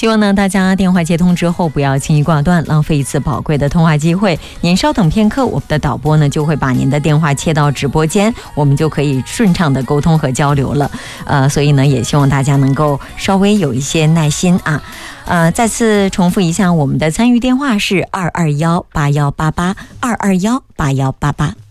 希望呢大家电话接通之后不要轻易挂断，浪费一次宝贵的通话机会。您稍等片刻，我们的导播呢就会把您的电话切到直播间，我们就可以顺畅的沟通和交流了。所以呢也希望大家能够稍微有一些耐心啊。再次重复一下，我们的参与电话是2218188，2218188。